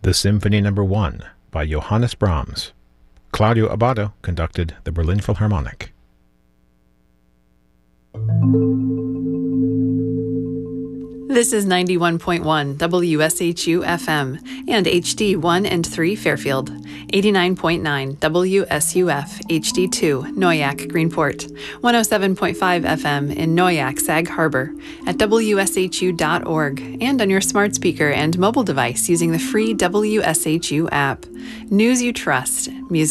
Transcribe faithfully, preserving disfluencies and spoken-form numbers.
The Symphony Number One by Johannes Brahms. Claudio Abbado conducted the Berlin Philharmonic. This is ninety-one point one W S H U F M and H D one and three Fairfield, eighty-nine point nine W S U F H D two Noyak Greenport, one oh seven point five F M in Noyak Sag Harbor, at W S H U dot org, and on your smart speaker and mobile device using the free W S H U app. News you trust, music